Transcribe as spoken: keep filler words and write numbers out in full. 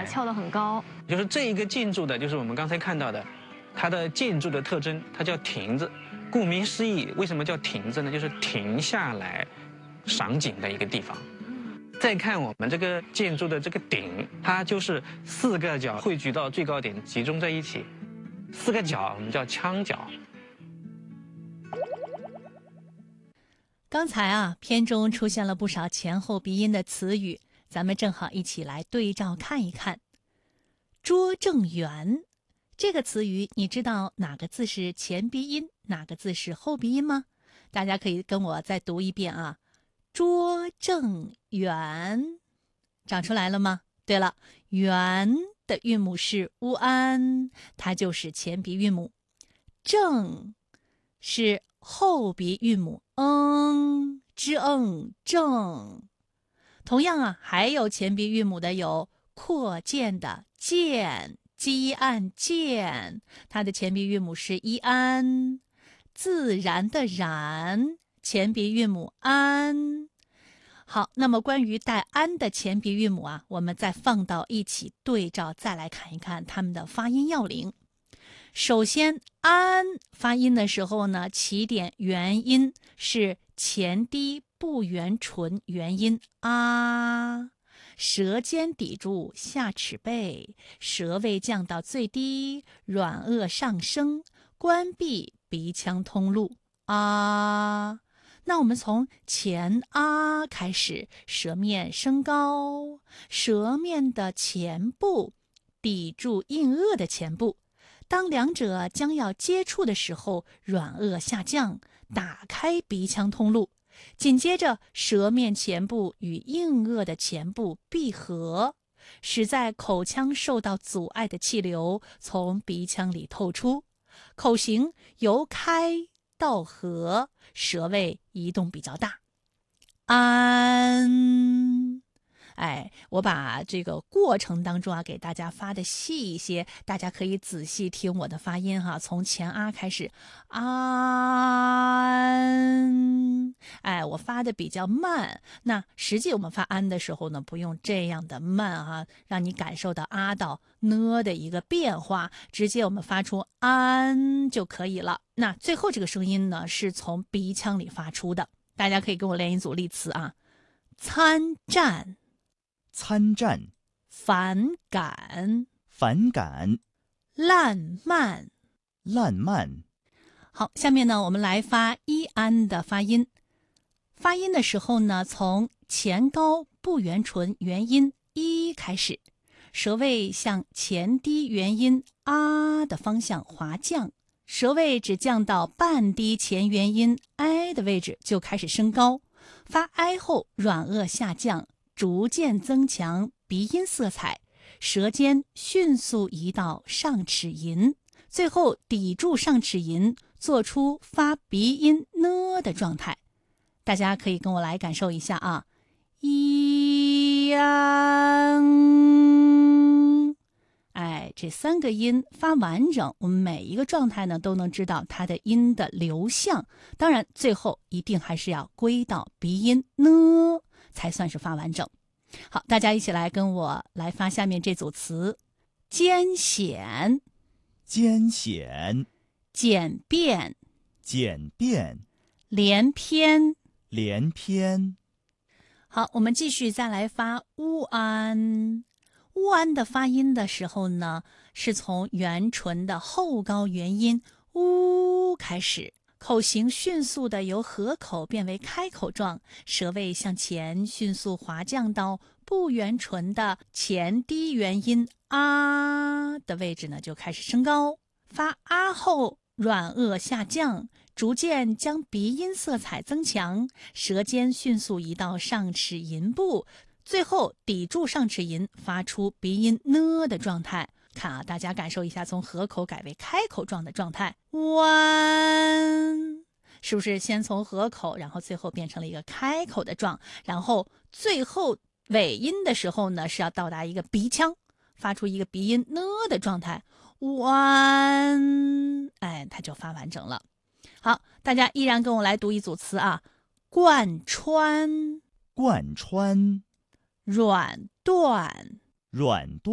啊，翘得很高。 就是这一个建筑的，就是我们刚才看到的，它的建筑的特征，它叫亭子。顾名思义，为什么叫亭子呢？就是停下来赏景的一个地方。再看我们这个建筑的这个顶，它就是四个角汇聚到最高点，集中在一起。四个角我们叫腔角。 刚才啊，片中出现了不少前后鼻音的词语，咱们正好一起来对照看一看。拙政园这个词语，你知道哪个字是前鼻音，哪个字是后鼻音吗？大家可以跟我再读一遍啊。拙政园，长出来了吗？对了，园的韵母是乌安，它就是前鼻韵母。政是后鼻韵母嗯，之嗯正。同样啊，还有前鼻韵母的有扩建的建，积案建，它的前鼻韵母是一安。自然的然，前鼻韵母安。好，那么关于带安的前鼻韵母啊，我们再放到一起对照，再来看一看它们的发音要领。首先，安发音的时候呢，起点元音是前低不圆唇元音啊，舌尖抵住下齿背，舌位降到最低，软腭上升，关闭鼻腔通路啊。那我们从前啊开始，舌面升高，舌面的前部抵住硬腭的前部。当两者将要接触的时候，软腭下降，打开鼻腔通路。紧接着，舌面前部与硬腭的前部闭合，使在口腔受到阻碍的气流从鼻腔里透出。口型由开到合，舌位移动比较大。安，哎，我把这个过程当中啊，给大家发的细一些，大家可以仔细听我的发音哈。从前啊开始，安，哎，我发的比较慢。那实际我们发安的时候呢，不用这样的慢啊，让你感受到啊到呢的一个变化，直接我们发出安就可以了。那最后这个声音呢，是从鼻腔里发出的。大家可以跟我练一组例词啊，参战。 参战， 反感， 反感， 烂漫， 烂漫。 好，下面呢，我们来发一安的发音。发音的时候呢，从前高不圆唇元音一开始，舌位向前低元音啊的方向滑降，舌位只降到半低前元音 i 的位置就开始升高。发 i 后，软腭下降，逐渐增强鼻音色彩，舌尖迅速移到上齿龈，最后抵住上齿龈，做出发鼻音呢的状态。大家可以跟我来感受一下啊，一安，哎，这三个音发完整，我们每一个状态呢都能知道它的音的流向。当然，最后一定还是要归到鼻音呢，才算是发完整。好，大家一起来跟我来发下面这组词：艰险、 艰险、 简便、 简便、 连篇、 连篇。 好，我们继续再来发乌安。乌安的发音的时候呢，是从元唇的后高元音乌开始，口型迅速的由合口变为开口状，舌位向前迅速滑降到不圆唇的前低元音啊的位置呢，就开始升高。发啊后，软腭下降，逐渐将鼻音色彩增强，舌尖迅速移到上齿龈部，最后抵住上齿龈，发出鼻音呢的状态。看啊，大家感受一下从合口改为开口状的状态。弯，是不是先从合口，然后最后变成了一个开口的状，然后最后尾音的时候呢，是要到达一个鼻腔，发出一个鼻音呢的状态。弯，哎，它就发完整了。好，大家依然跟我来读一组词啊，贯穿、 贯穿、 软断、 软断。